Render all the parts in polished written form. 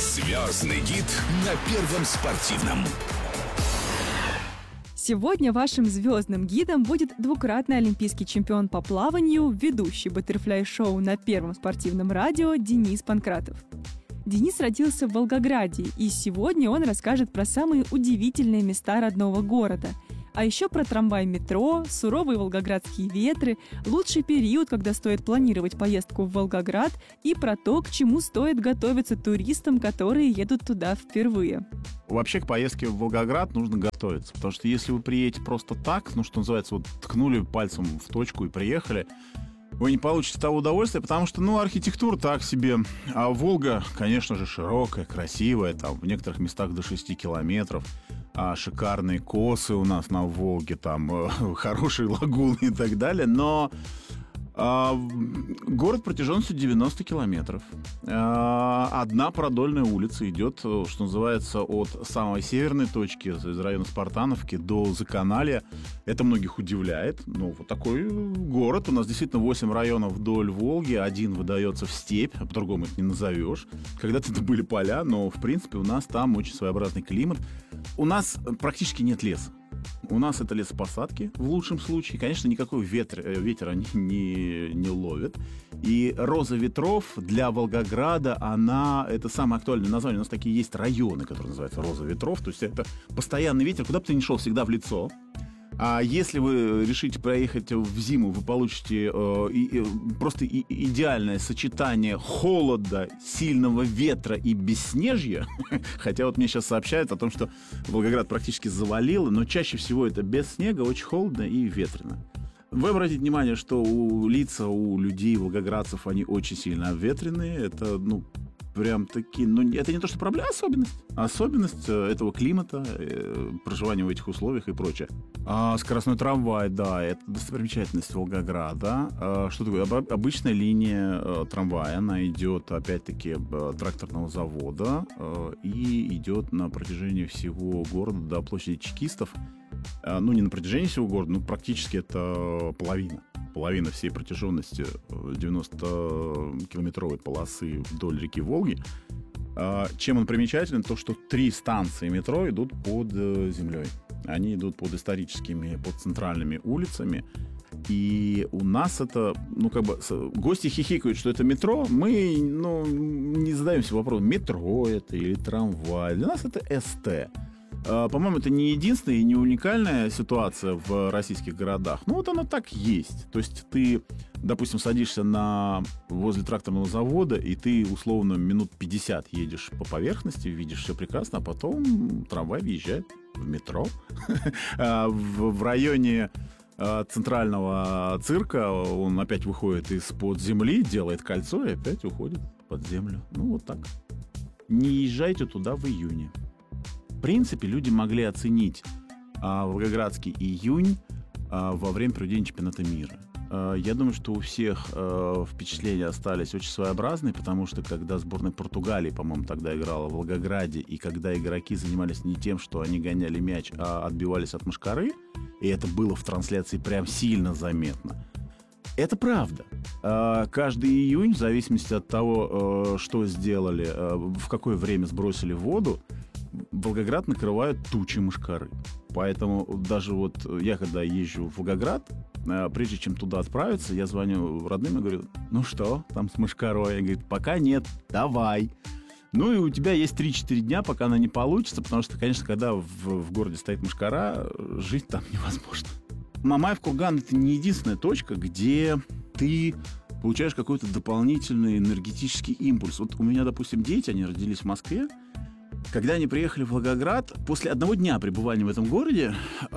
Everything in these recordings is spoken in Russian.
Звездный гид на Первом спортивном. Сегодня вашим звездным гидом будет двукратный олимпийский чемпион по плаванию, ведущий баттерфляй-шоу на Первом спортивном радио Денис Панкратов. Денис родился в Волгограде, и сегодня он расскажет про самые удивительные места родного города. А еще про трамвай-метро, суровые волгоградские ветры, лучший период, когда стоит планировать поездку в Волгоград, и про то, к чему стоит готовиться туристам, которые едут туда впервые. Вообще к поездке в Волгоград нужно готовиться, потому что если вы приедете просто так, что называется, вот ткнули пальцем в точку и приехали, вы не получите того удовольствия, потому что, архитектура так себе. А Волга, конечно же, широкая, красивая, там в некоторых местах до 6 километров. Шикарные косы у нас на Волге, там хорошие лагуны и так далее. Но город протяженностью 90 километров. Одна продольная улица идет, что называется, от самой северной точки, из района Спартановки до Заканалья. Это многих удивляет. Вот такой город. У нас действительно 8 районов вдоль Волги. Один выдается в степь, а по-другому это не назовешь. Когда-то это были поля, но, в принципе, у нас там очень своеобразный климат. У нас практически нет леса. У нас это лесопосадки, в лучшем случае. Конечно, никакой ветер они не ловят. И роза ветров для Волгограда, это самое актуальное название. У нас такие есть районы, которые называются роза ветров. То есть это постоянный ветер, куда бы ты ни шел, всегда в лицо. А если вы решите проехать в зиму, вы получите просто идеальное сочетание холода, сильного ветра и бесснежья. Хотя вот мне сейчас сообщают о том, что Волгоград практически завалило, но чаще всего это без снега, очень холодно и ветрено. Вы обратите внимание, что лица у людей, волгоградцев, они очень сильно обветренные. Это, прям такие, это не то, что проблема, особенность этого климата, проживания в этих условиях и прочее. Скоростной трамвай, да, это достопримечательность Волгограда. Что такое? Обычная линия трамвая, она идет, опять-таки, тракторного завода и идет на протяжении всего города до площади Чекистов. Не на протяжении всего города, практически это половина всей протяженности 90-километровой полосы вдоль реки Волги. Чем он примечателен, то что 3 станции метро идут под землей. Они идут под центральными улицами. И у нас это, гости хихикают, что это метро. Мы, не задаемся вопросом, метро это или трамвай. Для нас это СТ. По-моему, это не единственная и не уникальная ситуация в российских городах. Оно так есть. То есть ты, допустим, садишься возле тракторного завода, и ты, условно, минут 50 едешь по поверхности, видишь все прекрасно, а потом трамвай въезжает в метро. В районе центрального цирка он опять выходит из-под земли, делает кольцо и опять уходит под землю. Вот так. Не езжайте туда в июне. В принципе, люди могли оценить волгоградский июнь во время проведения чемпионата мира. Я думаю, что у всех впечатления остались очень своеобразные, потому что когда сборная Португалии, по-моему, тогда играла в Волгограде, и когда игроки занимались не тем, что они гоняли мяч, а отбивались от мошкары, и это было в трансляции прям сильно заметно. Это правда. Каждый июнь, в зависимости от того, что сделали, в какое время сбросили в воду, Волгоград накрывают тучи мошкары. Поэтому даже я, когда езжу в Волгоград, прежде чем туда отправиться, я звоню родным и говорю: что там с мошкарой? Они говорят: пока нет, давай. И у тебя есть 3-4 дня, пока она не получится, потому что, конечно, когда в городе стоит мошкара, жить там невозможно. Мамаев курган — это не единственная точка, где ты получаешь какой-то дополнительный энергетический импульс. У меня, допустим, дети, они родились в Москве. Когда они приехали в Волгоград, после одного дня пребывания в этом городе,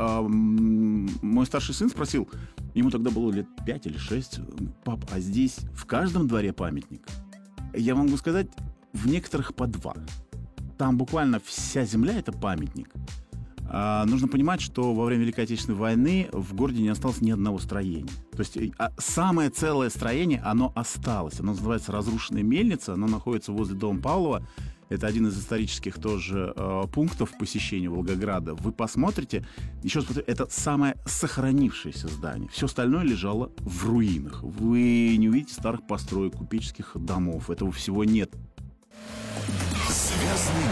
мой старший сын спросил, ему тогда было лет 5 или 6, пап, а здесь в каждом дворе памятник? Я могу сказать, в некоторых по 2. Там буквально вся земля — это памятник. Нужно понимать, что во время Великой Отечественной войны в городе не осталось ни одного строения. То есть самое целое строение, оно осталось. Оно называется «Разрушенная мельница». Оно находится возле дома Павлова. Это один из исторических тоже пунктов посещения Волгограда. Вы посмотрите, еще раз повторю, это самое сохранившееся здание. Все остальное лежало в руинах. Вы не увидите старых построек, купеческих домов. Этого всего нет. Ясный